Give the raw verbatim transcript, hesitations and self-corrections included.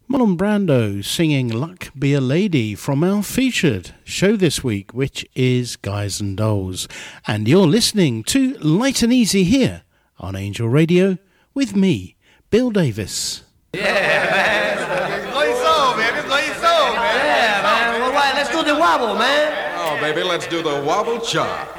Marlon Brando singing Luck Be a Lady from our featured show this week, which is Guys and Dolls. And you're listening to Light and Easy here on Angel Radio with me, Bill Davis. Yeah, man. Play soul, baby. Play soul, man. Yeah, man. All right, let's do the wobble, man. Oh, baby, let's do the wobble chop.